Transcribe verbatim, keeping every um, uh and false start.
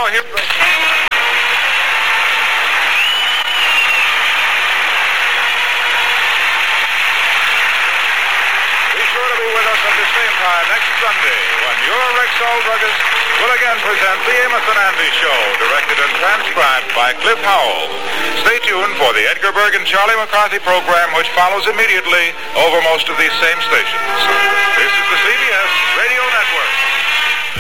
now, here... Be sure to be with us at the same time next Sunday when your Rexall druggist will again present The Amos and Andy Show, directed and transcribed by Cliff Howell. Stay tuned for the Edgar Berg and Charlie McCarthy program, which follows immediately over most of these same stations. This is the C B S Radio Network.